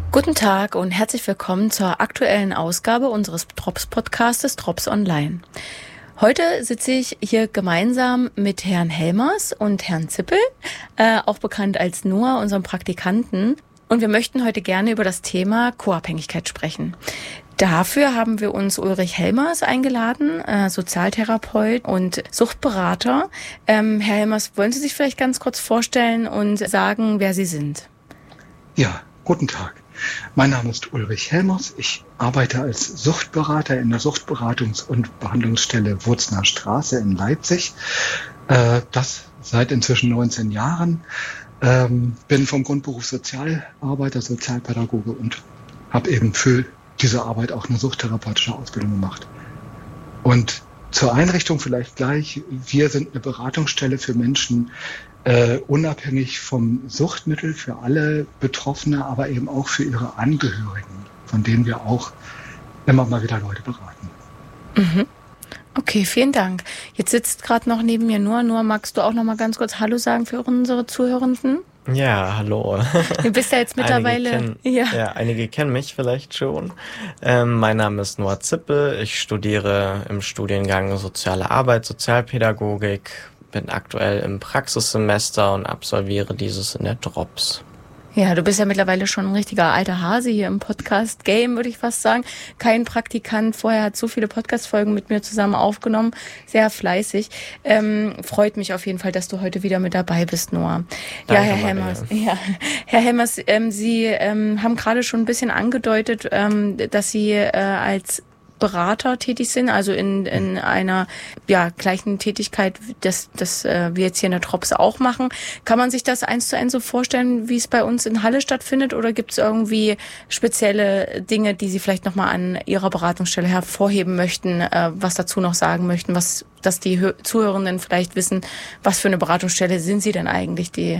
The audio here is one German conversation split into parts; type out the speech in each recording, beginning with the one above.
Guten Tag und herzlich willkommen zur aktuellen Ausgabe unseres Drops-Podcastes Drops Online. Heute sitze ich hier gemeinsam mit Herrn Helmers und Herrn Zippel, auch bekannt als Noah, unserem Praktikanten. Und wir möchten heute gerne über das Thema Co-Abhängigkeit sprechen. Dafür haben wir uns Ulrich Helmers eingeladen, Sozialtherapeut und Suchtberater. Herr Helmers, wollen Sie sich vielleicht ganz kurz vorstellen und sagen, wer Sie sind? Ja, guten Tag. Mein Name ist Ulrich Helmers. Ich arbeite als Suchtberater in der Suchtberatungs- und Behandlungsstelle Wurzner Straße in Leipzig. Das seit inzwischen 19 Jahren. Bin vom Grundberuf Sozialarbeiter, Sozialpädagoge und habe eben für diese Arbeit auch eine suchttherapeutische Ausbildung gemacht. Und zur Einrichtung vielleicht gleich. Wir sind eine Beratungsstelle für Menschen, unabhängig vom Suchtmittel, für alle Betroffene, aber eben auch für ihre Angehörigen, von denen wir auch immer mal wieder Leute beraten. Mhm. Okay, vielen Dank. Jetzt sitzt gerade noch neben mir Noah. Noah, magst du auch noch mal ganz kurz Hallo sagen für unsere Zuhörenden? Ja, hallo. Du bist ja jetzt mittlerweile... Einige kennen mich vielleicht schon. Mein Name ist Noah Zippel. Ich studiere im Studiengang Soziale Arbeit, Sozialpädagogik, bin aktuell im Praxissemester und absolviere dieses in der Drops. Ja, du bist ja mittlerweile schon ein richtiger alter Hase hier im Podcast-Game, würde ich fast sagen. Kein Praktikant vorher hat so viele Podcast-Folgen mit mir zusammen aufgenommen. Sehr fleißig. Freut mich auf jeden Fall, dass du heute wieder mit dabei bist, Noah. Danke, ja, Herr Helmers. Ja, Herr Helmers, Sie haben gerade schon ein bisschen angedeutet, dass Sie als Berater tätig sind, also in einer gleichen Tätigkeit, das wir jetzt hier in der Drops auch machen. Kann man sich das 1:1 so vorstellen, wie es bei uns in Halle stattfindet, oder gibt es irgendwie spezielle Dinge, die Sie vielleicht nochmal an Ihrer Beratungsstelle hervorheben möchten, was dazu noch sagen möchten, dass die Zuhörenden vielleicht wissen, was für eine Beratungsstelle sind Sie denn eigentlich, die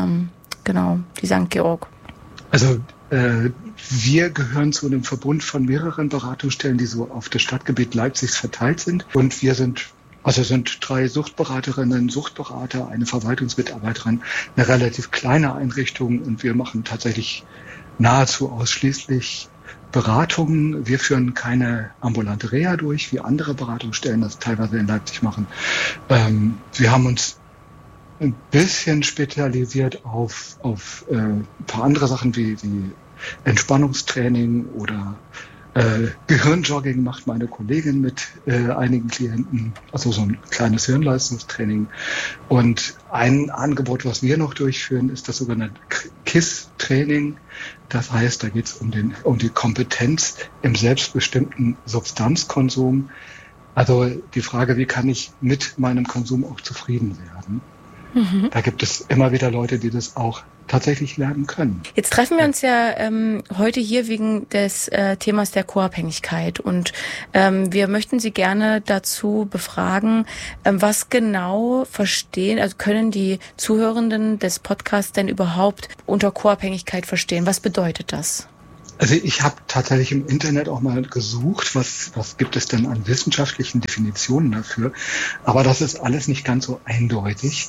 St. Georg? Also wir gehören zu einem Verbund von mehreren Beratungsstellen, die so auf das Stadtgebiet Leipzigs verteilt sind. Und wir sind 3 Suchtberaterinnen, Suchtberater, eine Verwaltungsmitarbeiterin, eine relativ kleine Einrichtung. Und wir machen tatsächlich nahezu ausschließlich Beratungen. Wir führen keine ambulante Reha durch, wie andere Beratungsstellen das teilweise in Leipzig machen. Wir haben uns ein bisschen spezialisiert auf ein paar andere Sachen wie Entspannungstraining oder Gehirnjogging macht meine Kollegin mit einigen Klienten, also so ein kleines Hirnleistungstraining. Und ein Angebot, was wir noch durchführen, ist das sogenannte KISS-Training. Das heißt, da geht es um die Kompetenz im selbstbestimmten Substanzkonsum. Also die Frage, wie kann ich mit meinem Konsum auch zufrieden werden? Da gibt es immer wieder Leute, die das auch tatsächlich lernen können. Jetzt treffen wir uns ja heute hier wegen des Themas der Co-Abhängigkeit, und wir möchten Sie gerne dazu befragen, was genau können die Zuhörenden des Podcasts denn überhaupt unter Co-Abhängigkeit verstehen? Was bedeutet das? Also ich habe tatsächlich im Internet auch mal gesucht, was gibt es denn an wissenschaftlichen Definitionen dafür. Aber das ist alles nicht ganz so eindeutig.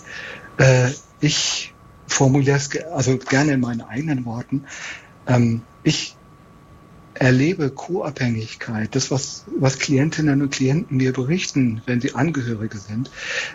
Ich formuliere es gerne in meinen eigenen Worten. Ich erlebe Co-Abhängigkeit, das, was Klientinnen und Klienten mir berichten, wenn sie Angehörige sind,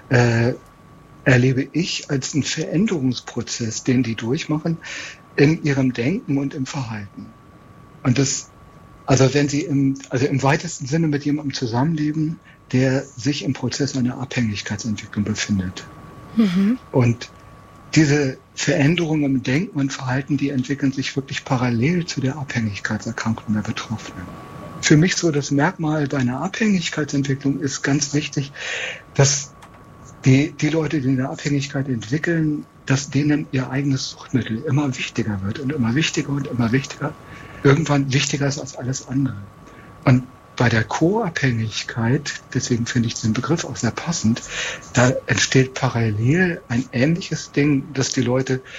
erlebe ich als einen Veränderungsprozess, den die durchmachen in ihrem Denken und im Verhalten. Und wenn Sie im weitesten Sinne mit jemandem zusammenleben, der sich im Prozess einer Abhängigkeitsentwicklung befindet. Mhm. Und diese Veränderungen im Denken und Verhalten, die entwickeln sich wirklich parallel zu der Abhängigkeitserkrankung der Betroffenen. Für mich so das Merkmal bei einer Abhängigkeitsentwicklung ist ganz wichtig, dass die Leute, die eine Abhängigkeit entwickeln, dass denen ihr eigenes Suchtmittel immer wichtiger wird und immer wichtiger und immer wichtiger. Irgendwann wichtiger ist als alles andere. Und bei der Co-Abhängigkeit, deswegen finde ich diesen Begriff auch sehr passend, da entsteht parallel ein ähnliches Ding, dass den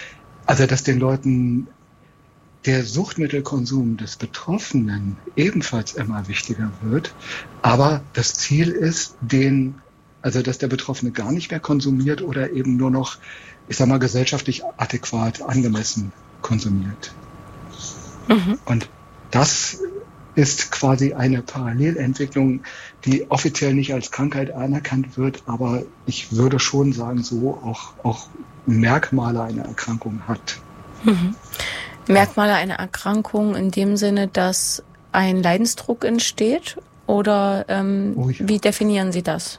Leuten der Suchtmittelkonsum des Betroffenen ebenfalls immer wichtiger wird. Aber das Ziel ist, dass der Betroffene gar nicht mehr konsumiert oder eben nur noch, gesellschaftlich adäquat, angemessen konsumiert. Und das ist quasi eine Parallelentwicklung, die offiziell nicht als Krankheit anerkannt wird, aber ich würde schon sagen, so auch Merkmale einer Erkrankung hat. Merkmale einer Erkrankung in dem Sinne, dass ein Leidensdruck entsteht? Oder wie definieren Sie das?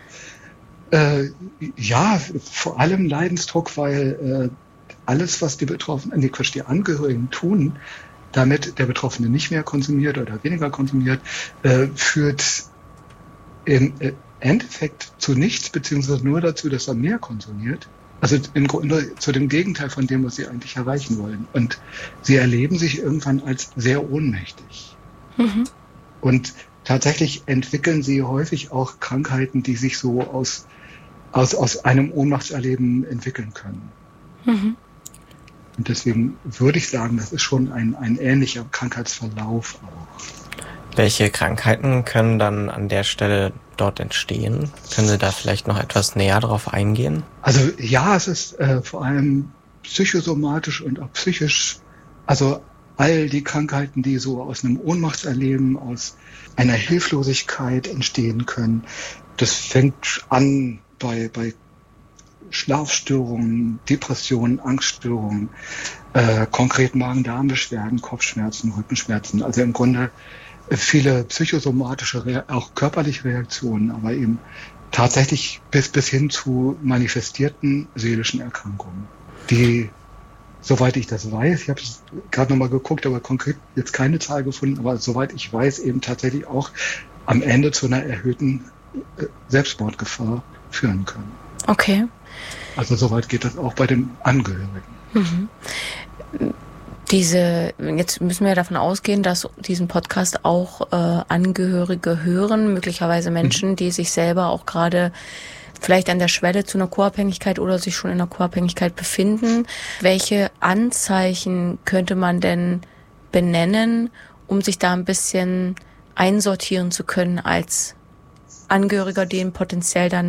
Ja, vor allem Leidensdruck, weil alles, was die Angehörigen tun, damit der Betroffene nicht mehr konsumiert oder weniger konsumiert, führt im Endeffekt zu nichts, beziehungsweise nur dazu, dass er mehr konsumiert. Also im Grunde zu dem Gegenteil von dem, was sie eigentlich erreichen wollen. Und sie erleben sich irgendwann als sehr ohnmächtig. Und tatsächlich entwickeln sie häufig auch Krankheiten, die sich so aus einem Ohnmachtserleben entwickeln können. Und deswegen würde ich sagen, das ist schon ein ähnlicher Krankheitsverlauf auch. Welche Krankheiten können dann an der Stelle dort entstehen? Können Sie da vielleicht noch etwas näher drauf eingehen? Also ja, es ist vor allem psychosomatisch und auch psychisch, also all die Krankheiten, die so aus einem Ohnmachtserleben, aus einer Hilflosigkeit entstehen können. Das fängt an bei Schlafstörungen, Depressionen, Angststörungen, konkret Magen-Darm-Beschwerden, Kopfschmerzen, Rückenschmerzen. Also im Grunde viele psychosomatische, auch körperliche Reaktionen, aber eben tatsächlich bis hin zu manifestierten seelischen Erkrankungen, die, soweit ich das weiß, ich habe es gerade nochmal geguckt, aber konkret jetzt keine Zahl gefunden, aber soweit ich weiß, eben tatsächlich auch am Ende zu einer erhöhten Selbstmordgefahr führen können. Okay. Also soweit geht das auch bei den Angehörigen. Jetzt müssen wir davon ausgehen, dass diesen Podcast auch Angehörige hören, möglicherweise Menschen, die sich selber auch gerade vielleicht an der Schwelle zu einer Co-Abhängigkeit oder sich schon in einer Co-Abhängigkeit befinden. Welche Anzeichen könnte man denn benennen, um sich da ein bisschen einsortieren zu können als Angehöriger, denen potenziell dann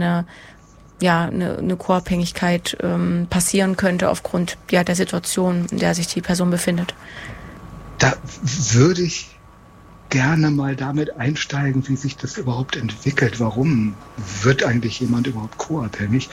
eine Co-Abhängigkeit passieren könnte aufgrund der Situation, in der sich die Person befindet? Da würde ich gerne mal damit einsteigen, wie sich das überhaupt entwickelt. Warum wird eigentlich jemand überhaupt co-abhängig?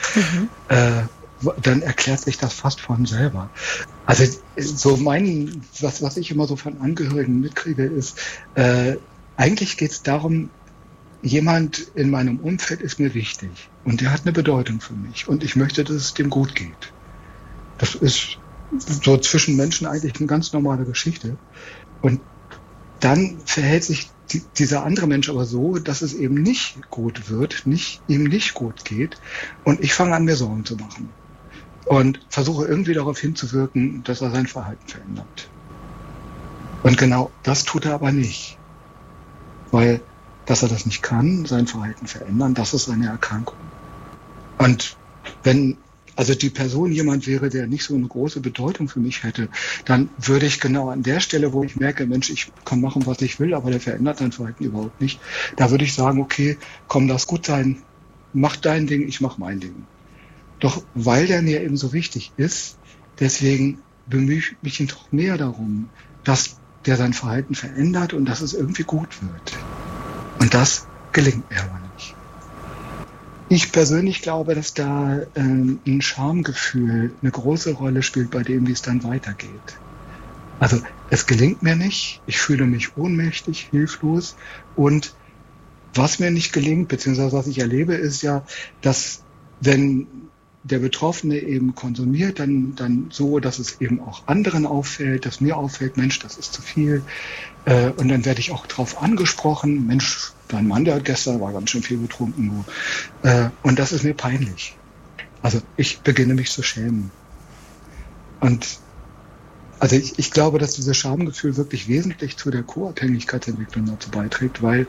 Dann erklärt sich das fast von selber. Also so was ich immer so von Angehörigen mitkriege, ist, eigentlich geht es darum, jemand in meinem Umfeld ist mir wichtig und der hat eine Bedeutung für mich und ich möchte, dass es dem gut geht. Das ist so zwischen Menschen eigentlich eine ganz normale Geschichte. Und dann verhält sich dieser andere Mensch aber so, dass es eben nicht gut wird, ihm nicht gut geht und ich fange an, mir Sorgen zu machen und versuche irgendwie darauf hinzuwirken, dass er sein Verhalten verändert. Und genau das tut er aber nicht, weil dass er das nicht kann, sein Verhalten verändern, das ist eine Erkrankung. Und wenn also die Person jemand wäre, der nicht so eine große Bedeutung für mich hätte, dann würde ich genau an der Stelle, wo ich merke, Mensch, ich kann machen, was ich will, aber der verändert sein Verhalten überhaupt nicht, da würde ich sagen, okay, komm, lass gut sein, mach dein Ding, ich mach mein Ding. Doch weil der mir eben so wichtig ist, deswegen bemühe ich mich doch mehr darum, dass der sein Verhalten verändert und dass es irgendwie gut wird. Und das gelingt mir aber nicht. Ich persönlich glaube, dass da ein Schamgefühl eine große Rolle spielt bei dem, wie es dann weitergeht. Also es gelingt mir nicht, ich fühle mich ohnmächtig, hilflos und was mir nicht gelingt, beziehungsweise was ich erlebe, ist ja, dass wenn der Betroffene eben konsumiert, dann so, dass es eben auch anderen auffällt, dass mir auffällt, Mensch, das ist zu viel. Und dann werde ich auch drauf angesprochen, Mensch, dein Mann, der gestern war ganz schön viel betrunken. Und das ist mir peinlich. Also ich beginne mich zu schämen. Und also ich glaube, dass dieses Schamgefühl wirklich wesentlich zu der Co-Abhängigkeitsentwicklung dazu beiträgt, weil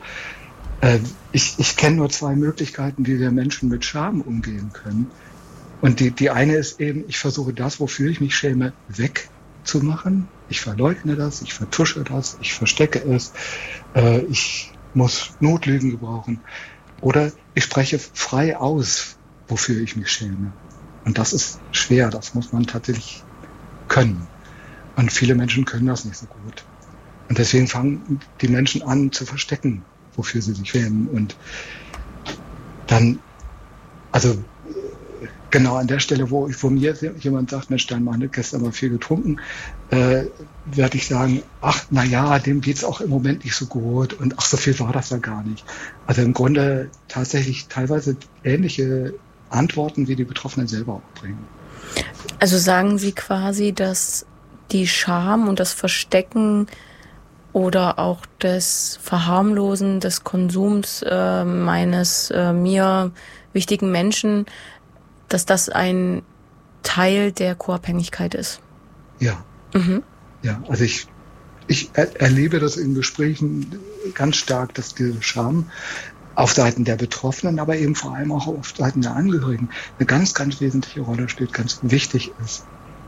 ich kenne nur zwei Möglichkeiten, wie wir Menschen mit Scham umgehen können. Und die eine ist eben, ich versuche das, wofür ich mich schäme, wegzumachen. Ich verleugne das, ich vertusche das, ich verstecke es, ich muss Notlügen gebrauchen. Oder ich spreche frei aus, wofür ich mich schäme. Und das ist schwer, das muss man tatsächlich können. Und viele Menschen können das nicht so gut. Und deswegen fangen die Menschen an zu verstecken, wofür sie sich schämen. Und dann, also genau an der Stelle, wo mir jemand sagt, Mensch, dein Mann hat gestern mal viel getrunken, werde ich sagen, ach, na ja, dem geht's auch im Moment nicht so gut und ach, so viel war das ja gar nicht. Also im Grunde tatsächlich teilweise ähnliche Antworten, wie die Betroffenen selber auch bringen. Also sagen Sie quasi, dass die Scham und das Verstecken oder auch das Verharmlosen des Konsums meines mir wichtigen Menschen, dass das ein Teil der Co-Abhängigkeit ist? Ja. Mhm. Ja, also ich erlebe das in Gesprächen ganz stark, dass diese Scham auf Seiten der Betroffenen, aber eben vor allem auch auf Seiten der Angehörigen eine ganz, ganz wesentliche Rolle spielt, ganz wichtig ist.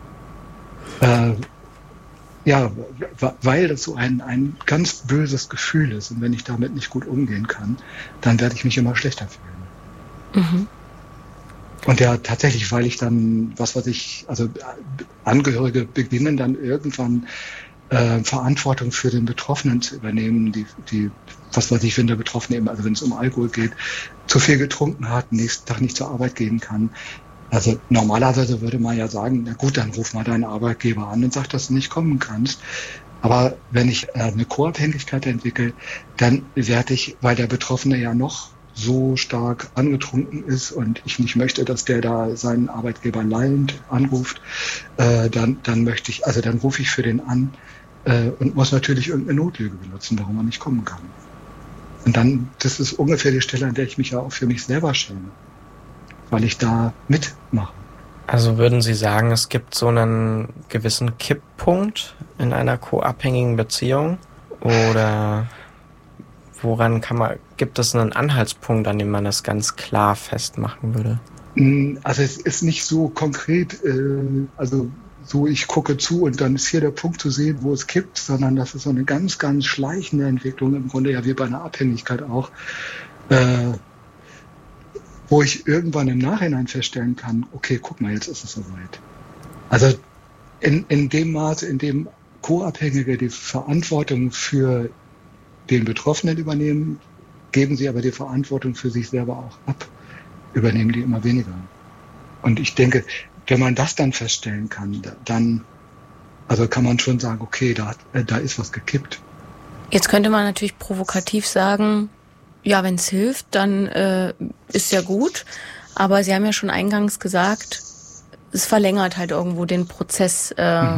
Ja, weil das so ein ganz böses Gefühl ist und wenn ich damit nicht gut umgehen kann, dann werde ich mich immer schlechter fühlen. Mhm. Und ja, tatsächlich, weil ich dann, also Angehörige beginnen dann irgendwann Verantwortung für den Betroffenen zu übernehmen, die wenn der Betroffene eben, also wenn es um Alkohol geht, zu viel getrunken hat, nächsten Tag nicht zur Arbeit gehen kann. Also normalerweise würde man ja sagen, na gut, dann ruf mal deinen Arbeitgeber an und sag, dass du nicht kommen kannst. Aber wenn ich eine Co-Abhängigkeit entwickle, dann werde ich, weil der Betroffene ja noch so stark angetrunken ist und ich nicht möchte, dass der da seinen Arbeitgeber lallend anruft, dann rufe ich für den an und muss natürlich irgendeine Notlüge benutzen, warum man nicht kommen kann. Und dann, das ist ungefähr die Stelle, an der ich mich ja auch für mich selber schäme, weil ich da mitmache. Also würden Sie sagen, es gibt so einen gewissen Kipppunkt in einer co-abhängigen Beziehung? Oder gibt es einen Anhaltspunkt, an dem man das ganz klar festmachen würde? Also es ist nicht so konkret, so ich gucke zu und dann ist hier der Punkt zu sehen, wo es kippt, sondern das ist so eine ganz, ganz schleichende Entwicklung, im Grunde ja wie bei einer Abhängigkeit auch, wo ich irgendwann im Nachhinein feststellen kann, okay, guck mal, jetzt ist es soweit. Also in dem Maße, in dem Co-Abhängige die Verantwortung für den Betroffenen übernehmen, geben sie aber die Verantwortung für sich selber auch ab, übernehmen die immer weniger. Und ich denke, wenn man das dann feststellen kann, dann kann man schon sagen, okay, da ist was gekippt. Jetzt könnte man natürlich provokativ sagen, ja, wenn es hilft, dann ist ja gut. Aber Sie haben ja schon eingangs gesagt, es verlängert halt irgendwo den Prozess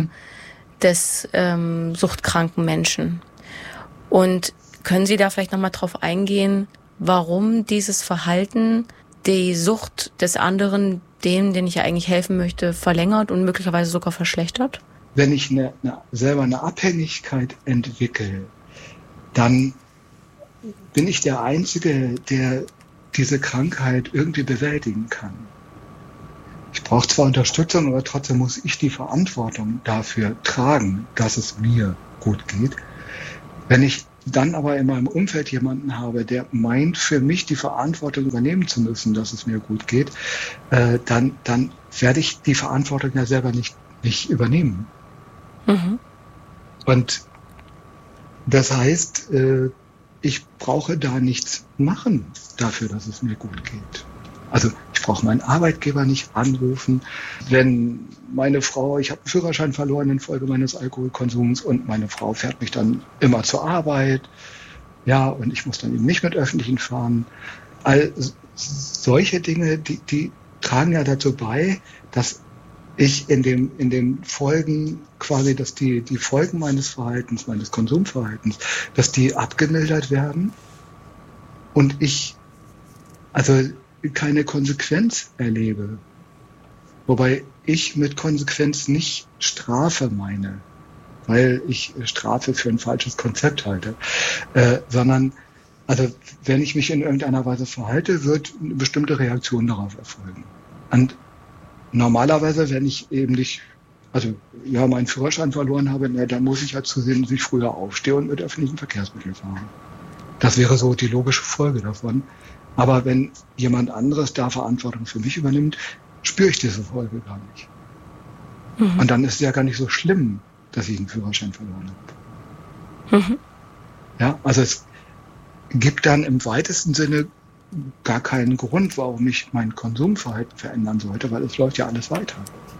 des suchtkranken Menschen. Und können Sie da vielleicht nochmal drauf eingehen, warum dieses Verhalten die Sucht des anderen, dem, den ich ja eigentlich helfen möchte, verlängert und möglicherweise sogar verschlechtert? Wenn ich selber eine Abhängigkeit entwickle, dann bin ich der Einzige, der diese Krankheit irgendwie bewältigen kann. Ich brauche zwar Unterstützung, aber trotzdem muss ich die Verantwortung dafür tragen, dass es mir gut geht. Wenn ich dann aber in meinem Umfeld jemanden habe, der meint, für mich die Verantwortung übernehmen zu müssen, dass es mir gut geht, dann werde ich die Verantwortung ja selber nicht übernehmen. Mhm. Und das heißt, ich brauche da nichts machen dafür, dass es mir gut geht. Also ich brauche meinen Arbeitgeber nicht anrufen, wenn meine Frau, ich habe einen Führerschein verloren infolge meines Alkoholkonsums und meine Frau fährt mich dann immer zur Arbeit, ja, und ich muss dann eben nicht mit Öffentlichen fahren. All solche Dinge, die tragen ja dazu bei, dass ich in den Folgen quasi, dass die Folgen meines Verhaltens, meines Konsumverhaltens, dass die abgemildert werden und ich keine Konsequenz erlebe. Wobei ich mit Konsequenz nicht Strafe meine, weil ich Strafe für ein falsches Konzept halte, sondern wenn ich mich in irgendeiner Weise verhalte, wird eine bestimmte Reaktion darauf erfolgen. Und normalerweise, wenn ich eben nicht, meinen Führerschein verloren habe, dann muss ich halt zusehen, dass ich früher aufstehe und mit öffentlichen Verkehrsmitteln fahre. Das wäre so die logische Folge davon. Aber wenn jemand anderes da Verantwortung für mich übernimmt, spüre ich diese Folge gar nicht. Mhm. Und dann ist es ja gar nicht so schlimm, dass ich einen Führerschein verloren habe. Mhm. Ja, also es gibt dann im weitesten Sinne gar keinen Grund, warum ich mein Konsumverhalten verändern sollte, weil es läuft ja alles weiter.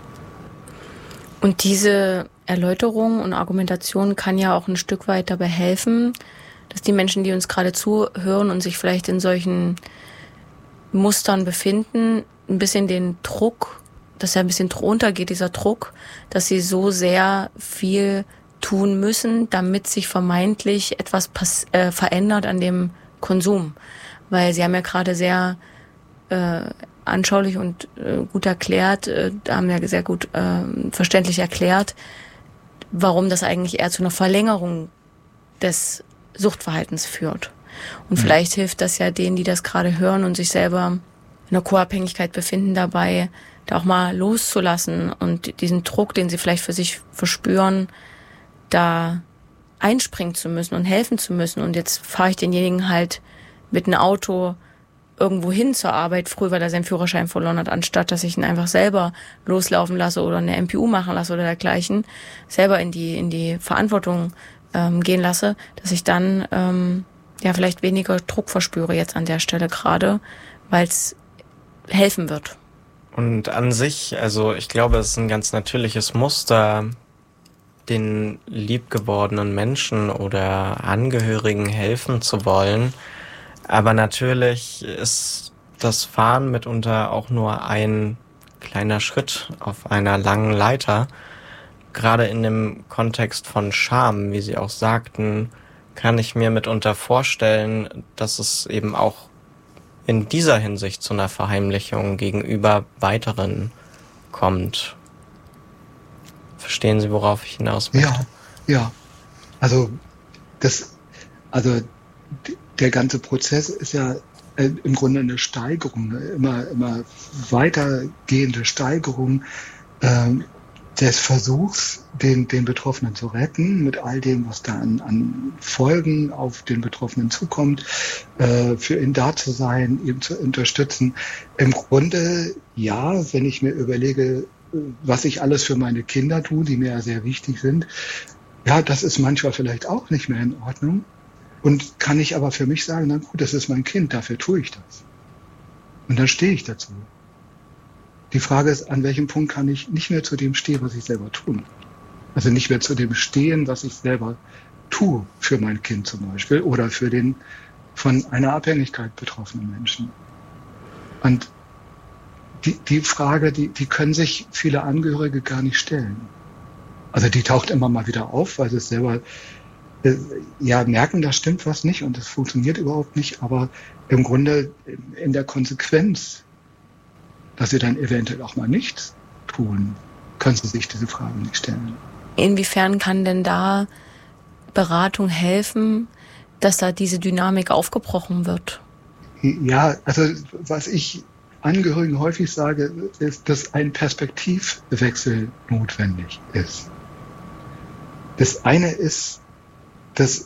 Und diese Erläuterung und Argumentation kann ja auch ein Stück weit dabei helfen, dass die Menschen, die uns gerade zuhören und sich vielleicht in solchen Mustern befinden, ein bisschen den Druck, dass er ein bisschen runtergeht, dieser Druck, dass sie so sehr viel tun müssen, damit sich vermeintlich etwas verändert an dem Konsum. Weil Sie haben ja gerade sehr anschaulich und gut erklärt, haben ja sehr gut verständlich erklärt, warum das eigentlich eher zu einer Verlängerung des Suchtverhaltens führt. Und vielleicht hilft das ja denen, die das gerade hören und sich selber in einer Co-Abhängigkeit befinden, dabei da auch mal loszulassen und diesen Druck, den sie vielleicht für sich verspüren, da einspringen zu müssen und helfen zu müssen. Und jetzt fahre ich denjenigen halt mit einem Auto irgendwo hin zur Arbeit, früh, weil er seinen Führerschein verloren hat, anstatt dass ich ihn einfach selber loslaufen lasse oder eine MPU machen lasse oder dergleichen, selber in die Verantwortung gehen lasse, dass ich dann vielleicht weniger Druck verspüre jetzt an der Stelle gerade, weil es helfen wird. Und an sich, also ich glaube, es ist ein ganz natürliches Muster, den liebgewordenen Menschen oder Angehörigen helfen zu wollen. Aber natürlich ist das Fahren mitunter auch nur ein kleiner Schritt auf einer langen Leiter. Gerade in dem Kontext von Scham, wie Sie auch sagten, kann ich mir mitunter vorstellen, dass es eben auch in dieser Hinsicht zu einer Verheimlichung gegenüber weiteren kommt. Verstehen Sie, worauf ich hinaus möchte? Ja. Also der ganze Prozess ist ja im Grunde eine Steigerung, immer weitergehende Steigerung des Versuchs, den Betroffenen zu retten, mit all dem, was da an Folgen auf den Betroffenen zukommt, für ihn da zu sein, ihm zu unterstützen. Im Grunde, ja, wenn ich mir überlege, was ich alles für meine Kinder tue, die mir ja sehr wichtig sind, ja, das ist manchmal vielleicht auch nicht mehr in Ordnung. Und kann ich aber für mich sagen, na gut, das ist mein Kind, dafür tue ich das. Und dann stehe ich dazu. Die Frage ist, an welchem Punkt kann ich nicht mehr zu dem stehen, was ich selber tue. Also nicht mehr zu dem stehen, was ich selber tue für mein Kind zum Beispiel oder für den von einer Abhängigkeit betroffenen Menschen. Und die Frage, die können sich viele Angehörige gar nicht stellen. Also die taucht immer mal wieder auf, weil sie es selber merken, da stimmt was nicht und das funktioniert überhaupt nicht, aber im Grunde in der Konsequenz, dass sie dann eventuell auch mal nichts tun, können sie sich diese Fragen nicht stellen. Inwiefern kann denn da Beratung helfen, dass da diese Dynamik aufgebrochen wird? Ja, also was ich Angehörigen häufig sage, ist, dass ein Perspektivwechsel notwendig ist. Das eine ist, dass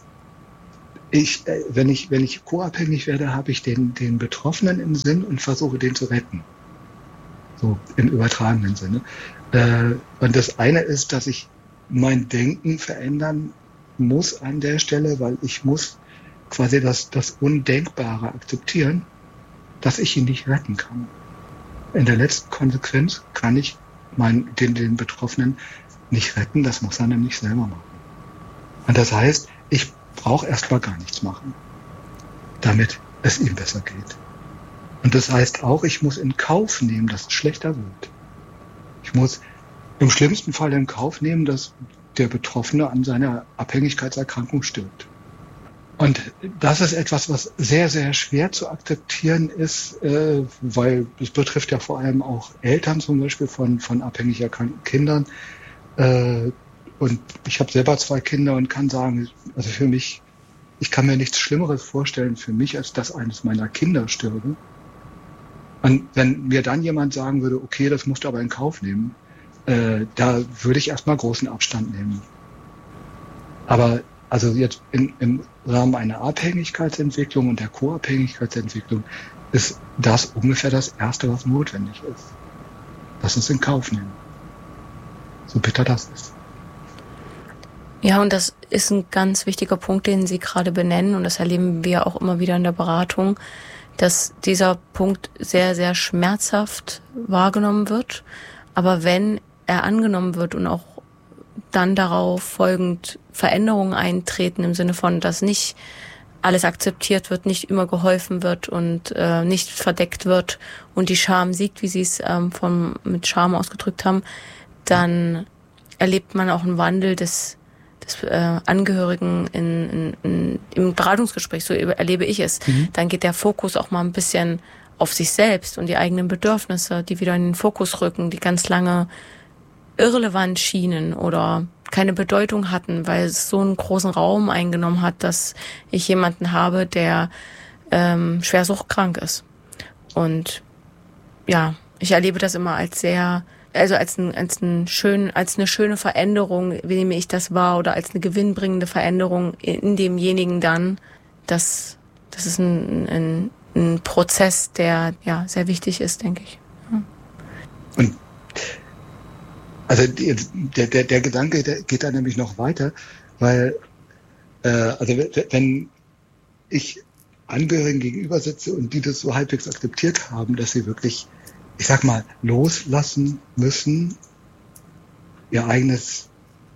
wenn ich co-abhängig werde, habe ich den Betroffenen im Sinn und versuche, den zu retten. So im übertragenen Sinne. Und das eine ist, dass ich mein Denken verändern muss an der Stelle, weil ich muss quasi das Undenkbare akzeptieren, dass ich ihn nicht retten kann. In der letzten Konsequenz kann ich den Betroffenen nicht retten, das muss er nämlich selber machen. Und das heißt, ich brauche erstmal gar nichts machen, damit es ihm besser geht. Und das heißt auch, ich muss in Kauf nehmen, dass es schlechter wird. Ich muss im schlimmsten Fall in Kauf nehmen, dass der Betroffene an seiner Abhängigkeitserkrankung stirbt. Und das ist etwas, was sehr, sehr schwer zu akzeptieren ist, weil es betrifft ja vor allem auch Eltern zum Beispiel von abhängig erkrankten Kindern. Und ich habe selber 2 Kinder und kann sagen, also für mich, ich kann mir nichts Schlimmeres vorstellen für mich, als dass eines meiner Kinder stürbe. Und wenn mir dann jemand sagen würde, okay, das musst du aber in Kauf nehmen, da würde ich erstmal großen Abstand nehmen. Aber also jetzt im Rahmen einer Abhängigkeitsentwicklung und der Co-Abhängigkeitsentwicklung ist das ungefähr das Erste, was notwendig ist. Lass uns in Kauf nehmen. So bitter das ist. Ja, und das ist ein ganz wichtiger Punkt, den Sie gerade benennen, und das erleben wir auch immer wieder in der Beratung, dass dieser Punkt sehr, sehr schmerzhaft wahrgenommen wird. Aber wenn er angenommen wird und auch dann darauf folgend Veränderungen eintreten im Sinne von, dass nicht alles akzeptiert wird, nicht immer geholfen wird und nicht verdeckt wird und die Scham siegt, wie Sie es mit Scham ausgedrückt haben, dann erlebt man auch einen Wandel des Angehörigen im Beratungsgespräch, so erlebe ich es. Dann geht der Fokus auch mal ein bisschen auf sich selbst und die eigenen Bedürfnisse, die wieder in den Fokus rücken, die ganz lange irrelevant schienen oder keine Bedeutung hatten, weil es so einen großen Raum eingenommen hat, dass ich jemanden habe, der schwer suchtkrank ist. Und ja, ich erlebe das immer als eine schöne Veränderung, wie nehme ich das wahr, oder als eine gewinnbringende Veränderung in demjenigen dann. Das ist ein Prozess, der ja sehr wichtig ist, denke ich. Ja. Und also der Gedanke, der geht da nämlich noch weiter, weil also wenn ich Angehörigen gegenüber sitze und die das so halbwegs akzeptiert haben, dass sie wirklich, ich sag mal, loslassen müssen, ihr eigenes,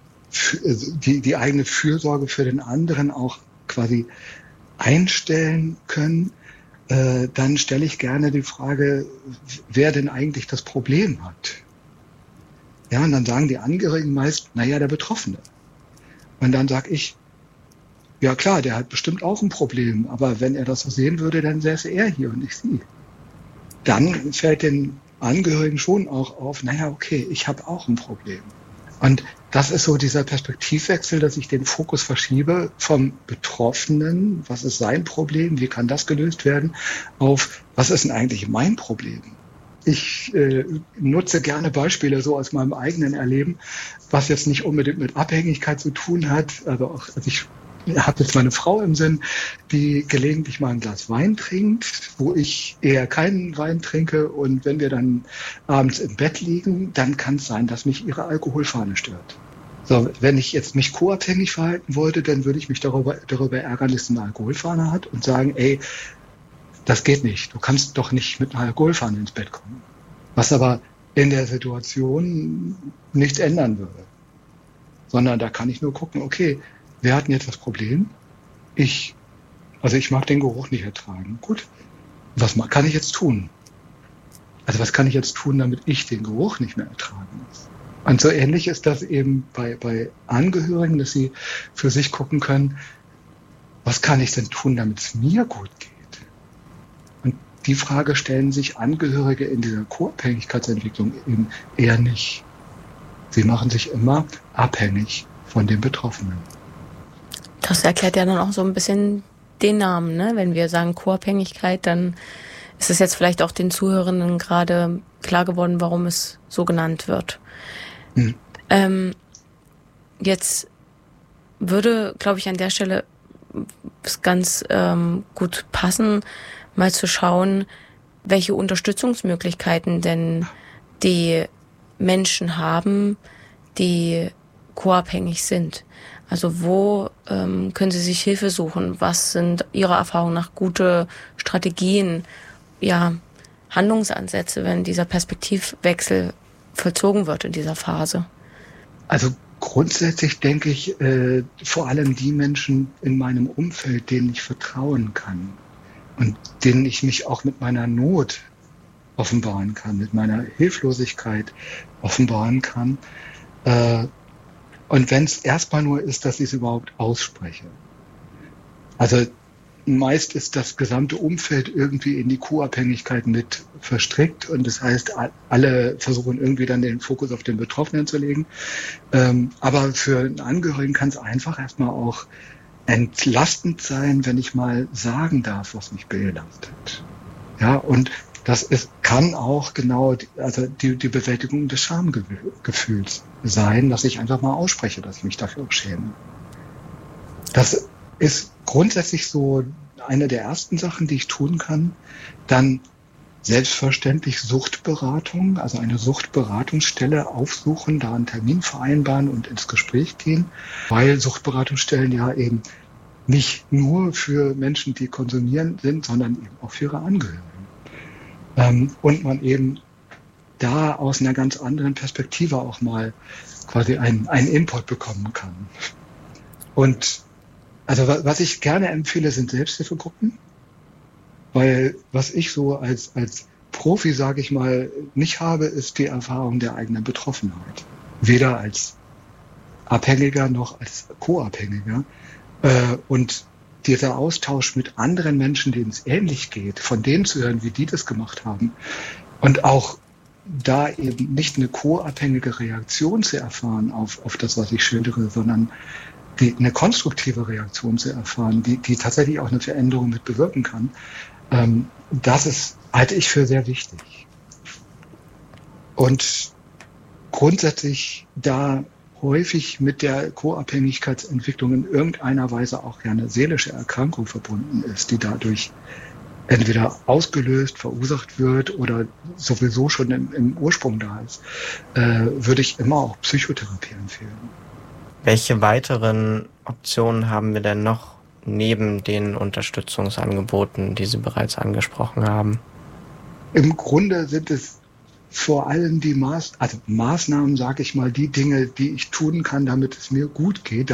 die eigene Fürsorge für den anderen auch quasi einstellen können, dann stelle ich gerne die Frage, wer denn eigentlich das Problem hat. Ja, und dann sagen die Angehörigen meist, naja, der Betroffene. Und dann sage ich, ja klar, der hat bestimmt auch ein Problem, aber wenn er das so sehen würde, dann säße er hier und nicht sie. Dann fällt den Angehörigen schon auch auf, naja, okay, ich habe auch ein Problem. Und das ist so dieser Perspektivwechsel, dass ich den Fokus verschiebe vom Betroffenen, was ist sein Problem, wie kann das gelöst werden, auf, was ist denn eigentlich mein Problem? Ich nutze gerne Beispiele so aus meinem eigenen Erleben, was jetzt nicht unbedingt mit Abhängigkeit zu tun hat. Also ich habe jetzt meine Frau im Sinn, die gelegentlich mal ein Glas Wein trinkt, wo ich eher keinen Wein trinke. Und wenn wir dann abends im Bett liegen, dann kann es sein, dass mich ihre Alkoholfahne stört. So, wenn ich jetzt mich co-abhängig verhalten wollte, dann würde ich mich darüber ärgern, dass sie eine Alkoholfahne hat und sagen, ey, das geht nicht. Du kannst doch nicht mit einer Alkoholfahne ins Bett kommen. Was aber in der Situation nichts ändern würde. Sondern da kann ich nur gucken, okay, wir hatten jetzt das Problem. Ich mag den Geruch nicht ertragen. Gut, was kann ich jetzt tun? Also was kann ich jetzt tun, damit ich den Geruch nicht mehr ertragen muss? Und so ähnlich ist das eben bei Angehörigen, dass sie für sich gucken können, was kann ich denn tun, damit es mir gut geht? Und die Frage stellen sich Angehörige in dieser Co-Abhängigkeitsentwicklung eben eher nicht. Sie machen sich immer abhängig von den Betroffenen. Das erklärt ja dann auch so ein bisschen den Namen, ne? Wenn wir sagen Co-Abhängigkeit, dann ist es jetzt vielleicht auch den Zuhörenden gerade klar geworden, warum es so genannt wird. Jetzt würde, glaube ich, an der Stelle es ganz gut passen, mal zu schauen, welche Unterstützungsmöglichkeiten denn die Menschen haben, die co-abhängig sind. Also wo können sie sich Hilfe suchen? Was sind Ihrer Erfahrung nach gute Strategien, ja, Handlungsansätze, wenn dieser Perspektivwechsel vollzogen wird in dieser Phase? Also grundsätzlich denke ich, vor allem die Menschen in meinem Umfeld, denen ich vertrauen kann und denen ich mich auch mit meiner Not offenbaren kann, mit meiner Hilflosigkeit offenbaren kann. Und wenn es erstmal nur ist, dass ich es überhaupt ausspreche. Also meist ist das gesamte Umfeld irgendwie in die Co-Abhängigkeit mit verstrickt und das heißt, alle versuchen irgendwie dann den Fokus auf den Betroffenen zu legen. Aber für einen Angehörigen kann es einfach erstmal auch entlastend sein, wenn ich mal sagen darf, was mich belastet. Ja, und kann auch genau die Bewältigung des Schamgefühls sein, dass ich einfach mal ausspreche, dass ich mich dafür auch schäme. Das ist grundsätzlich so eine der ersten Sachen, die ich tun kann. Dann selbstverständlich Suchtberatung, also eine Suchtberatungsstelle aufsuchen, da einen Termin vereinbaren und ins Gespräch gehen, weil Suchtberatungsstellen ja eben nicht nur für Menschen, die konsumieren sind, sondern eben auch für ihre Angehörigen. Und man eben da aus einer ganz anderen Perspektive auch mal quasi einen Input bekommen kann. Und also was ich gerne empfehle, sind Selbsthilfegruppen, weil was ich so als Profi, sage ich mal, nicht habe, ist die Erfahrung der eigenen Betroffenheit. Weder als Abhängiger noch als Co-Abhängiger. Und dieser Austausch mit anderen Menschen, denen es ähnlich geht, von denen zu hören, wie die das gemacht haben und auch da eben nicht eine co-abhängige Reaktion zu erfahren auf das, was ich schildere, sondern eine konstruktive Reaktion zu erfahren, die tatsächlich auch eine Veränderung mit bewirken kann, das halte ich für sehr wichtig. Und grundsätzlich da häufig mit der Co-Abhängigkeitsentwicklung in irgendeiner Weise auch ja eine seelische Erkrankung verbunden ist, die dadurch entweder ausgelöst, verursacht wird oder sowieso schon im Ursprung da ist, würde ich immer auch Psychotherapie empfehlen. Welche weiteren Optionen haben wir denn noch neben den Unterstützungsangeboten, die Sie bereits angesprochen haben? Im Grunde sind es vor allem die Maßnahmen, sage ich mal, die Dinge, die ich tun kann, damit es mir gut geht,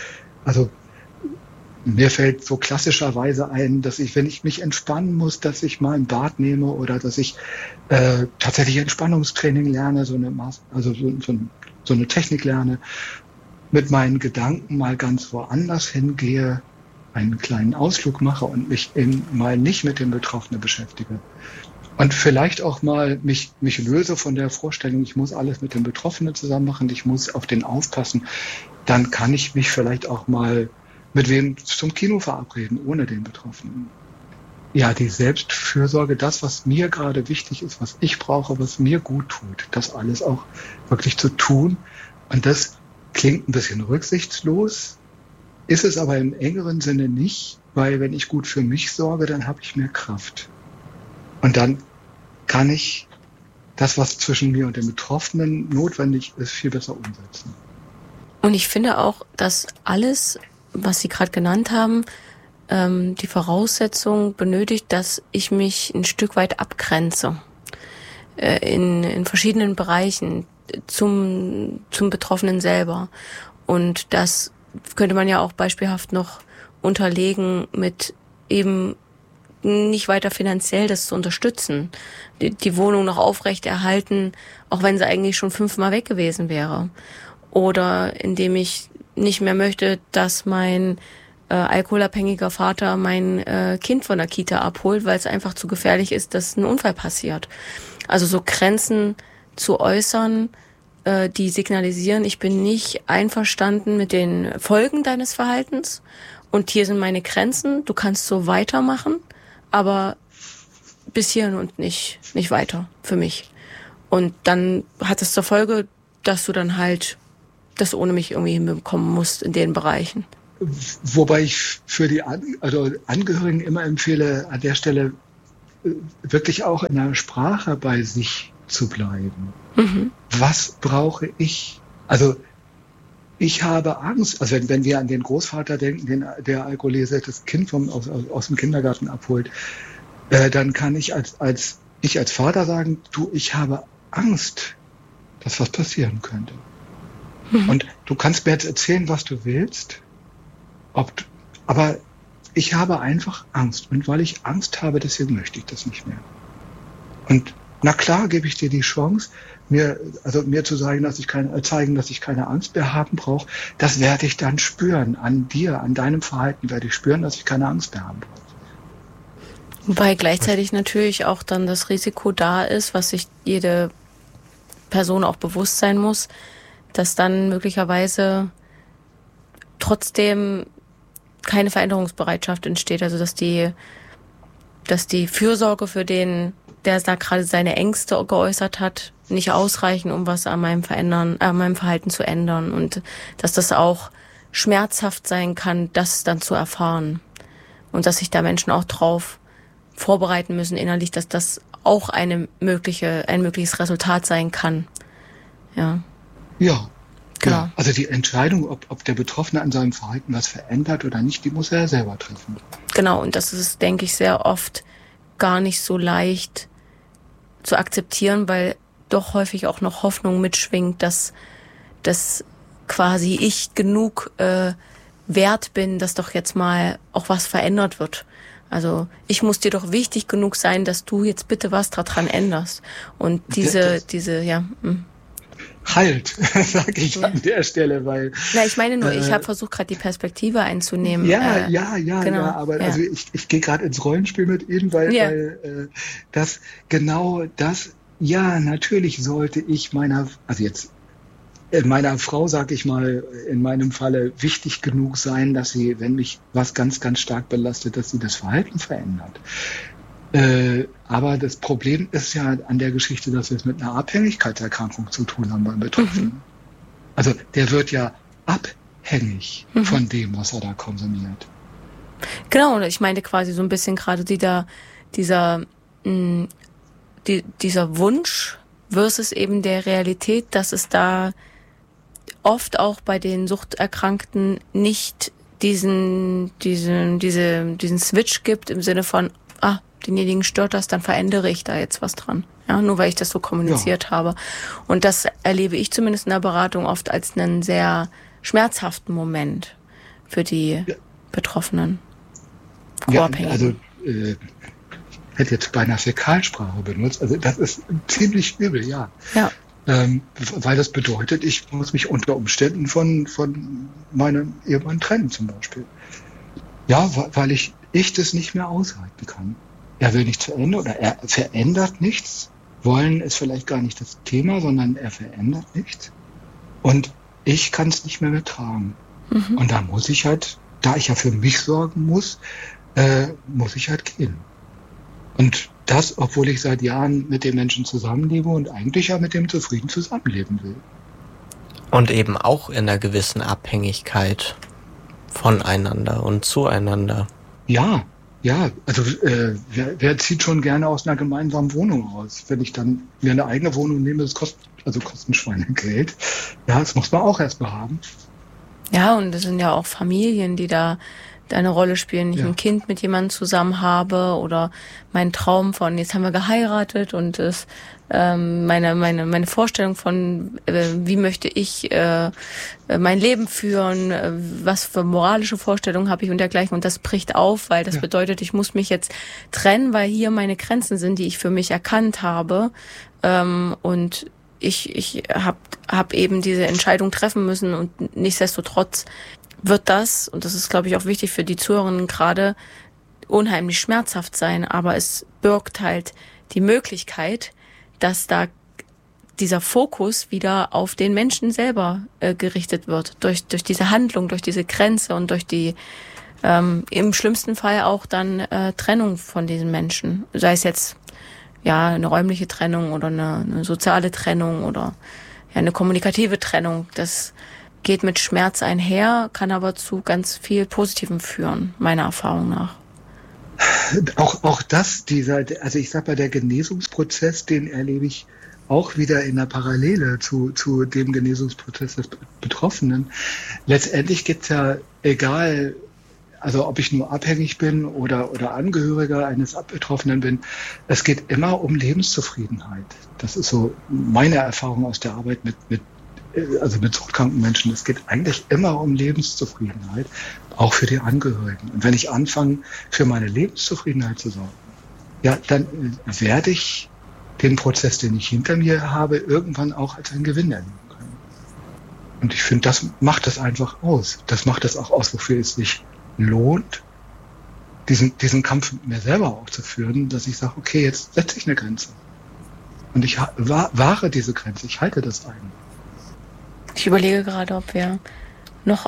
mir fällt so klassischerweise ein, dass wenn ich mich entspannen muss, dass ich mal ein Bad nehme oder dass ich tatsächlich Entspannungstraining lerne, so eine Technik lerne, mit meinen Gedanken mal ganz woanders hingehe, einen kleinen Ausflug mache und mich eben mal nicht mit dem Betroffenen beschäftige. Und vielleicht auch mal mich löse von der Vorstellung, ich muss alles mit dem Betroffenen zusammen machen, ich muss auf den aufpassen. Dann kann ich mich vielleicht auch mal mit wem zum Kino verabreden, ohne den Betroffenen. Ja, die Selbstfürsorge, das, was mir gerade wichtig ist, was ich brauche, was mir gut tut, das alles auch wirklich zu tun. Und das klingt ein bisschen rücksichtslos, ist es aber im engeren Sinne nicht, weil wenn ich gut für mich sorge, dann habe ich mehr Kraft. Und dann kann ich das, was zwischen mir und dem Betroffenen notwendig ist, viel besser umsetzen. Und ich finde auch, dass alles, was Sie gerade genannt haben, die Voraussetzung benötigt, dass ich mich ein Stück weit abgrenze in verschiedenen Bereichen zum Betroffenen selber. Und das könnte man ja auch beispielhaft noch unterlegen mit eben nicht weiter finanziell das zu unterstützen, die Wohnung noch aufrechterhalten, auch wenn sie eigentlich schon 5-mal weg gewesen wäre. Oder indem ich nicht mehr möchte, dass mein alkoholabhängiger Vater mein Kind von der Kita abholt, weil es einfach zu gefährlich ist, dass ein Unfall passiert. Also so Grenzen zu äußern, die signalisieren, ich bin nicht einverstanden mit den Folgen deines Verhaltens und hier sind meine Grenzen, du kannst so weitermachen, aber bis hierhin und nicht weiter für mich. Und dann hat es zur Folge, dass du dann halt das ohne mich irgendwie hinbekommen musst in den Bereichen. Wobei ich für die Angehörigen immer empfehle, an der Stelle wirklich auch in der Sprache bei sich zu bleiben. Mhm. Was brauche ich? Also ich habe Angst, also wenn wir an den Großvater denken, der alkoholisiertes Kind aus dem Kindergarten abholt, dann kann ich als Vater sagen, ich habe Angst, dass was passieren könnte. Mhm. Und du kannst mir jetzt erzählen, was du willst, aber ich habe einfach Angst. Und weil ich Angst habe, deswegen möchte ich das nicht mehr. Und na klar gebe ich dir die Chance, mir zu sagen, dass ich keine Angst mehr haben brauche. Das werde ich dann spüren. An dir, an deinem Verhalten werde ich spüren, dass ich keine Angst mehr haben brauche. Wobei gleichzeitig natürlich auch dann das Risiko da ist, was sich jede Person auch bewusst sein muss, dass dann möglicherweise trotzdem keine Veränderungsbereitschaft entsteht. Also dass die Fürsorge für den, der da gerade seine Ängste geäußert hat, nicht ausreichen, um was an meinem Verhalten zu ändern. Und dass das auch schmerzhaft sein kann, das dann zu erfahren. Und dass sich da Menschen auch drauf vorbereiten müssen innerlich, dass das auch ein mögliches Resultat sein kann. Ja. Ja. Genau. Ja, also die Entscheidung, ob der Betroffene an seinem Verhalten was verändert oder nicht, die muss er ja selber treffen. Genau, und das ist, denke ich, sehr oft gar nicht so leicht zu akzeptieren, weil doch häufig auch noch Hoffnung mitschwingt, dass quasi ich genug wert bin, dass doch jetzt mal auch was verändert wird. Also ich muss dir doch wichtig genug sein, dass du jetzt bitte was daran änderst. Und diese. Halt, sage ich an der Stelle, weil... Na, ich meine nur, ich habe versucht, gerade die Perspektive einzunehmen. Genau, aber also ich gehe gerade ins Rollenspiel mit Ihnen, weil das genau das, ja, natürlich sollte ich meiner Frau, sage ich mal, in meinem Falle wichtig genug sein, dass sie, wenn mich was ganz, ganz stark belastet, dass sie das Verhalten verändert. Aber das Problem ist ja an der Geschichte, dass wir es mit einer Abhängigkeitserkrankung zu tun haben beim Betroffenen. Also der wird ja abhängig von dem, was er da konsumiert. Genau, und ich meinte quasi so ein bisschen gerade dieser Wunsch versus eben der Realität, dass es da oft auch bei den Suchterkrankten nicht diesen Switch gibt im Sinne von, denjenigen stört das, dann verändere ich da jetzt was dran. Ja, nur weil ich das so kommuniziert habe. Und das erlebe ich zumindest in der Beratung oft als einen sehr schmerzhaften Moment für die Betroffenen. Ja, also hätte jetzt beinahe Fäkalsprache benutzt. Also das ist ziemlich übel, ja. Weil das bedeutet, ich muss mich unter Umständen von meinem Ehemann trennen zum Beispiel. Ja, weil ich das nicht mehr aushalten kann. Er will nicht zu Ende oder er verändert nichts. Wollen ist vielleicht gar nicht das Thema, sondern er verändert nichts. Und ich kann es nicht mehr mittragen. Und da muss ich halt, da ich ja für mich sorgen muss ich halt gehen. Und das, obwohl ich seit Jahren mit dem Menschen zusammenlebe und eigentlich ja mit dem zufrieden zusammenleben will. Und eben auch in einer gewissen Abhängigkeit voneinander und zueinander. Ja, also wer zieht schon gerne aus einer gemeinsamen Wohnung aus? Wenn ich dann mir eine eigene Wohnung nehme, das kostet Schweinegeld. Ja, das muss man auch erstmal haben. Ja, und es sind ja auch Familien, die da eine Rolle spielen. Ich ein Kind mit jemandem zusammen habe oder mein Traum von, jetzt haben wir geheiratet und es meine Vorstellung von, wie möchte ich mein Leben führen, was für moralische Vorstellungen habe ich und dergleichen. Und das bricht auf, weil das bedeutet, ich muss mich jetzt trennen, weil hier meine Grenzen sind, die ich für mich erkannt habe. Und ich hab eben diese Entscheidung treffen müssen und nichtsdestotrotz wird das, und das ist, glaube ich, auch wichtig für die Zuhörerinnen gerade, unheimlich schmerzhaft sein, aber es birgt halt die Möglichkeit, dass da dieser Fokus wieder auf den Menschen selber gerichtet wird, durch diese Handlung, durch diese Grenze und durch die im schlimmsten Fall auch dann Trennung von diesen Menschen, sei es jetzt eine räumliche Trennung oder eine soziale Trennung oder eine kommunikative Trennung. Das geht mit Schmerz einher, kann aber zu ganz viel Positivem führen, meiner Erfahrung nach. Auch das, also ich sag mal, der Genesungsprozess, den erlebe ich auch wieder in der Parallele zu dem Genesungsprozess des Betroffenen. Letztendlich geht's ja, egal, also ob ich nur abhängig bin oder Angehöriger eines Betroffenen bin, es geht immer um Lebenszufriedenheit. Das ist so meine Erfahrung aus der Arbeit mit suchtkranken Menschen. Es geht eigentlich immer um Lebenszufriedenheit, auch für die Angehörigen. Und wenn ich anfange, für meine Lebenszufriedenheit zu sorgen, ja, dann werde ich den Prozess, den ich hinter mir habe, irgendwann auch als einen Gewinn erleben können. Und ich finde, das macht das einfach aus. Das macht das auch aus, wofür es sich lohnt, diesen Kampf mit mir selber auch zu führen, dass ich sage, okay, jetzt setze ich eine Grenze. Und ich wahre diese Grenze, ich halte das ein. Ich überlege gerade, ob wir noch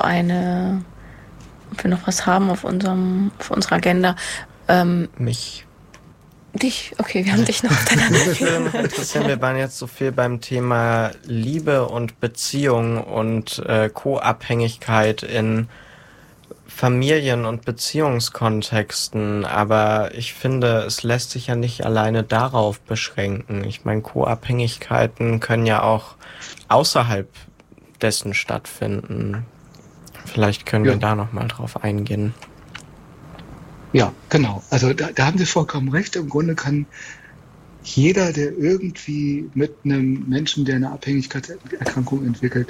was haben auf unserer Agenda. Mich. Dich? Okay, wir haben dich noch auf deiner Liste. Wir waren jetzt so viel beim Thema Liebe und Beziehung und Co-Abhängigkeit in Familien- und Beziehungskontexten, aber ich finde, es lässt sich ja nicht alleine darauf beschränken. Ich meine, Co-Abhängigkeiten können ja auch außerhalb dessen stattfinden. Vielleicht können wir da nochmal drauf eingehen. Ja, genau. Also da haben Sie vollkommen recht. Im Grunde kann jeder, der irgendwie mit einem Menschen, der eine Abhängigkeitserkrankung entwickelt,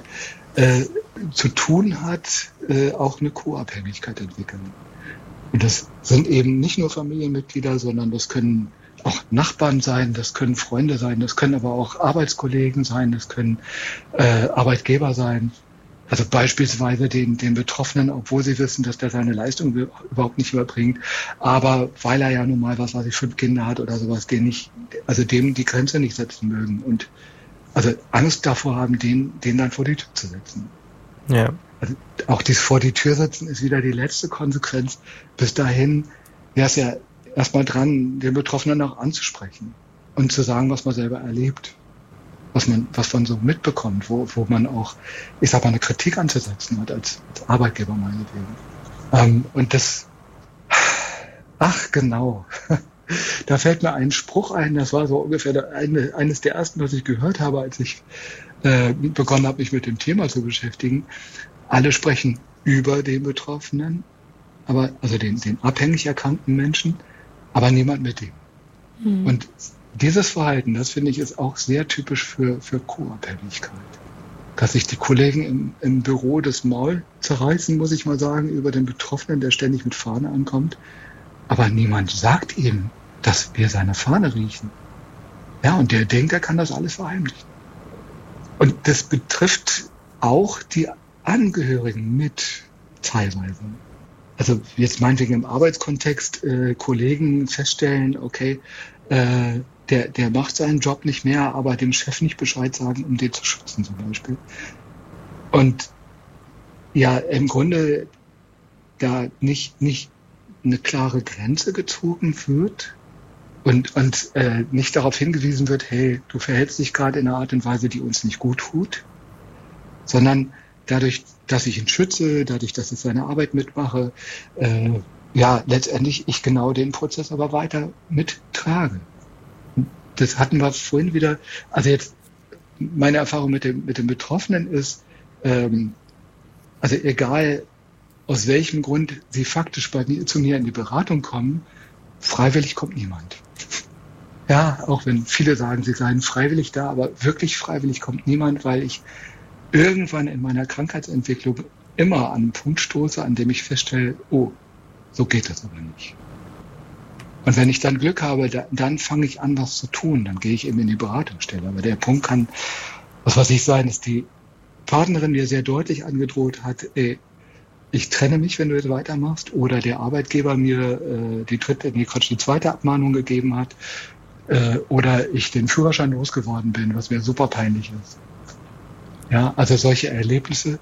zu tun hat, auch eine Co-Abhängigkeit entwickeln. Und das sind eben nicht nur Familienmitglieder, sondern das können auch Nachbarn sein, das können Freunde sein, das können aber auch Arbeitskollegen sein, das können Arbeitgeber sein. Also beispielsweise den Betroffenen, obwohl sie wissen, dass der seine Leistung überhaupt nicht überbringt, aber weil er ja nun mal, 5 Kinder hat oder sowas, dem die Grenze nicht setzen mögen und also Angst davor haben, den dann vor die Tür zu setzen. Ja. Also auch dieses vor die Tür setzen ist wieder die letzte Konsequenz. Bis dahin wäre es ja erstmal dran, den Betroffenen auch anzusprechen und zu sagen, was man selber erlebt. Was man so mitbekommt, wo man auch, ich sag mal, eine Kritik anzusetzen hat als Arbeitgeber meinetwegen. Und das, ach genau, da fällt mir ein Spruch ein, das war so ungefähr eines der ersten, was ich gehört habe, als ich begonnen habe, mich mit dem Thema zu beschäftigen. Alle sprechen über den Betroffenen, also den abhängig erkrankten Menschen, aber niemand mit ihm. Mhm. Und dieses Verhalten, das finde ich, ist auch sehr typisch für Co-Abhängigkeit. Dass sich die Kollegen im Büro das Maul zerreißen, muss ich mal sagen, über den Betroffenen, der ständig mit Fahne ankommt. Aber niemand sagt ihm, dass wir seine Fahne riechen. Ja, und der denkt, er kann das alles verheimlichen. Und das betrifft auch die Angehörigen mit teilweise. Also jetzt meinetwegen im Arbeitskontext Kollegen feststellen, okay, der macht seinen Job nicht mehr, aber dem Chef nicht Bescheid sagen, um den zu schützen zum Beispiel. Und ja, im Grunde da nicht eine klare Grenze gezogen wird und nicht darauf hingewiesen wird, hey, du verhältst dich gerade in einer Art und Weise, die uns nicht gut tut, sondern dadurch, dass ich ihn schütze, dadurch, dass ich seine Arbeit mitmache, letztendlich ich genau den Prozess aber weiter mittrage. Das hatten wir vorhin wieder, also jetzt meine Erfahrung mit dem Betroffenen ist, also egal aus welchem Grund sie faktisch zu mir in die Beratung kommen, freiwillig kommt niemand. Ja, auch wenn viele sagen, sie seien freiwillig da, aber wirklich freiwillig kommt niemand, weil ich irgendwann in meiner Krankheitsentwicklung immer an einen Punkt stoße, an dem ich feststelle, oh, so geht das aber nicht. Und wenn ich dann Glück habe, dann fange ich an, was zu tun. Dann gehe ich eben in die Beratungsstelle. Aber der Punkt kann, was weiß ich sein, dass die Partnerin mir sehr deutlich angedroht hat, ich trenne mich, wenn du jetzt weitermachst. Oder der Arbeitgeber mir die zweite Abmahnung gegeben hat. Oder ich den Führerschein losgeworden bin, was mir super peinlich ist. Ja, also solche Erlebnisse,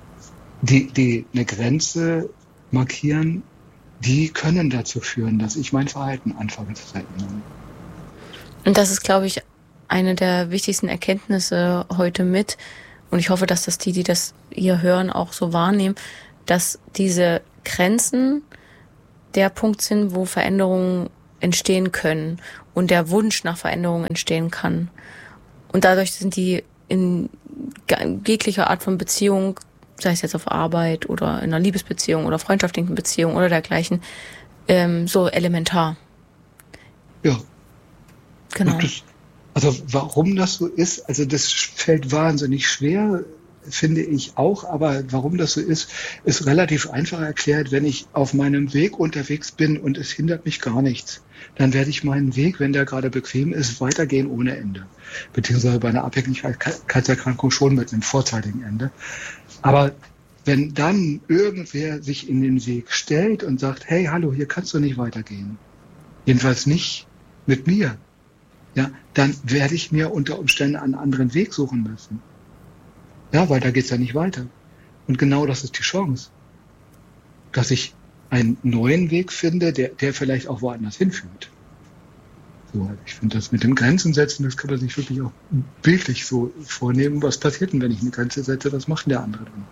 die eine Grenze markieren, die können dazu führen, dass ich mein Verhalten anfange zu verändern. Und das ist, glaube ich, eine der wichtigsten Erkenntnisse heute mit. Und ich hoffe, dass das die das hier hören, auch so wahrnehmen, dass diese Grenzen der Punkt sind, wo Veränderungen entstehen können und der Wunsch nach Veränderungen entstehen kann. Und dadurch sind die in jeglicher Art von Beziehung, sei es jetzt auf Arbeit oder in einer Liebesbeziehung oder freundschaftlichen Beziehung oder dergleichen, so elementar. Ja. Genau. Also warum das so ist, also das fällt wahnsinnig schwer, finde ich auch, aber warum das so ist relativ einfach erklärt. Wenn ich auf meinem Weg unterwegs bin und es hindert mich gar nichts, dann werde ich meinen Weg, wenn der gerade bequem ist, weitergehen ohne Ende. Beziehungsweise bei einer Abhängigkeitserkrankung schon mit einem vorzeitigen Ende. Aber wenn dann irgendwer sich in den Weg stellt und sagt, hey, hallo, hier kannst du nicht weitergehen, jedenfalls nicht mit mir, ja, dann werde ich mir unter Umständen einen anderen Weg suchen müssen. Ja, weil da geht's ja nicht weiter. Und genau das ist die Chance, dass ich einen neuen Weg finde, der vielleicht auch woanders hinführt. So, ich finde das mit dem Grenzen setzen, das kann man sich wirklich auch bildlich so vornehmen. Was passiert denn, wenn ich eine Grenze setze? Was macht denn der andere dann?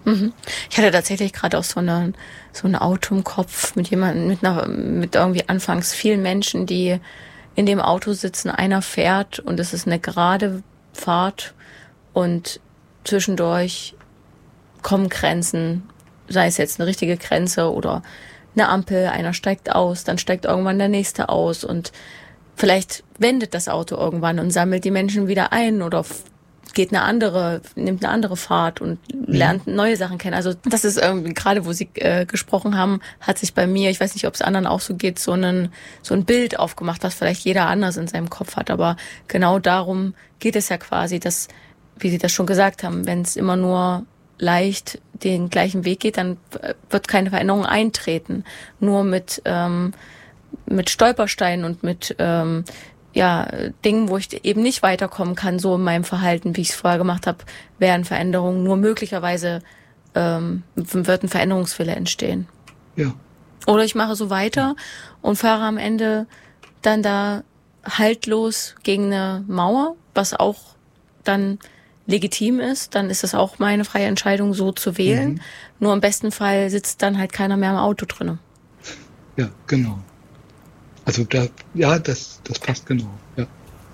Mhm. Ich hatte tatsächlich gerade auch so ein Auto im Kopf mit jemandem, mit irgendwie anfangs vielen Menschen, die in dem Auto sitzen. Einer fährt und es ist eine gerade Fahrt und zwischendurch kommen Grenzen, sei es jetzt eine richtige Grenze oder eine Ampel, einer steigt aus, dann steigt irgendwann der nächste aus und vielleicht wendet das Auto irgendwann und sammelt die Menschen wieder ein oder nimmt eine andere Fahrt und lernt neue Sachen kennen. Also das ist irgendwie, gerade wo Sie gesprochen haben, hat sich bei mir, ich weiß nicht, ob es anderen auch so geht, so ein Bild aufgemacht, das vielleicht jeder anders in seinem Kopf hat. Aber genau darum geht es ja quasi, dass, wie Sie das schon gesagt haben, wenn es immer nur leicht den gleichen Weg geht, dann wird keine Veränderung eintreten. Nur mit Stolpersteinen und mit Dingen, wo ich eben nicht weiterkommen kann, so in meinem Verhalten, wie ich es vorher gemacht habe, werden Veränderungen. Nur möglicherweise wird ein Veränderungswille entstehen. Ja. Oder ich mache so weiter und fahre am Ende dann da haltlos gegen eine Mauer, was auch dann legitim ist, dann ist es auch meine freie Entscheidung, so zu wählen. Mhm. Nur im besten Fall sitzt dann halt keiner mehr im Auto drinne. Ja, genau. Also das passt genau. Ja.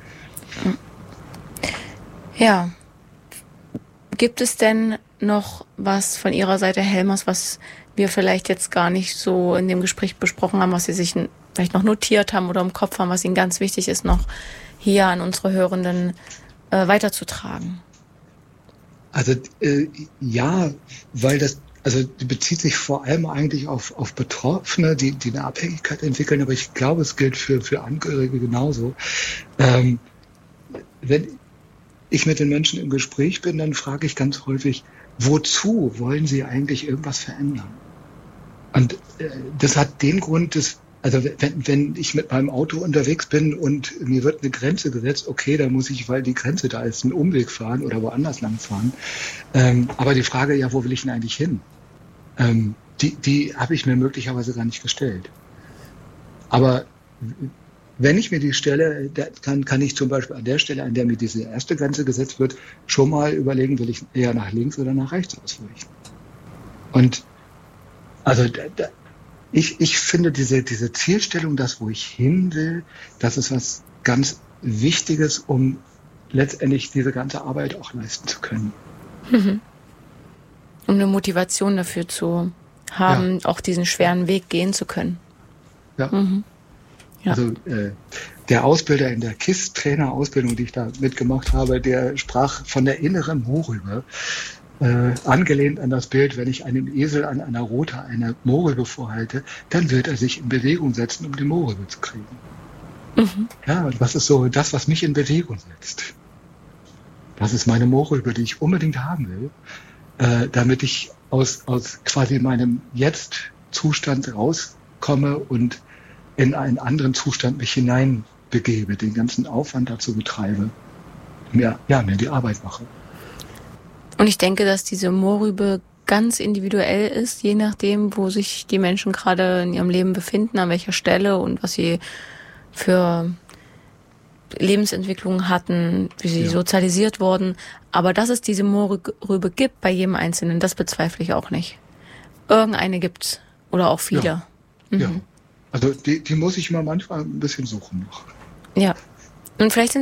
Ja. Gibt es denn noch was von Ihrer Seite, Herr Helmers, was wir vielleicht jetzt gar nicht so in dem Gespräch besprochen haben, was Sie sich vielleicht noch notiert haben oder im Kopf haben, was Ihnen ganz wichtig ist, noch hier an unsere Hörenden weiterzutragen? Also weil die bezieht sich vor allem eigentlich auf Betroffene, die eine Abhängigkeit entwickeln, aber ich glaube, es gilt für Angehörige genauso. Wenn ich mit den Menschen im Gespräch bin, dann frage ich ganz häufig, wozu wollen sie eigentlich irgendwas verändern? Und das hat den Grund, wenn ich mit meinem Auto unterwegs bin und mir wird eine Grenze gesetzt, okay, dann muss ich, weil die Grenze da ist, einen Umweg fahren oder woanders lang fahren. Aber die Frage, ja, wo will ich denn eigentlich hin? Die habe ich mir möglicherweise gar nicht gestellt. Aber wenn ich mir die stelle, kann ich zum Beispiel an der Stelle, an der mir diese erste Grenze gesetzt wird, schon mal überlegen, will ich eher nach links oder nach rechts ausweichen. Und also ich finde diese Zielstellung, das, wo ich hin will, das ist was ganz Wichtiges, um letztendlich diese ganze Arbeit auch leisten zu können. Mhm. Um eine Motivation dafür zu haben, auch diesen schweren Weg gehen zu können. Ja. Mhm. Ja. Also der Ausbilder in der KISS-Trainer-Ausbildung, die ich da mitgemacht habe, der sprach von der inneren Mohrrübe. Angelehnt an das Bild, wenn ich einem Esel an einer Rute eine Mohrrübe vorhalte, dann wird er sich in Bewegung setzen, um die Mohrrübe zu kriegen. Mhm. Ja, und was ist so das, was mich in Bewegung setzt? Das ist meine Mohrrübe, die ich unbedingt haben will, damit ich aus quasi meinem Jetzt-Zustand rauskomme und in einen anderen Zustand mich hineinbegebe, den ganzen Aufwand dazu betreibe, mir die Arbeit mache. Und ich denke, dass diese Mohrrübe ganz individuell ist, je nachdem, wo sich die Menschen gerade in ihrem Leben befinden, an welcher Stelle und was sie für Lebensentwicklungen hatten, wie sie sozialisiert wurden. Aber dass es diese Mohrrübe gibt bei jedem Einzelnen, das bezweifle ich auch nicht. Irgendeine gibt's oder auch viele. Ja, also die muss ich mal manchmal ein bisschen suchen noch. Ja. Und vielleicht sind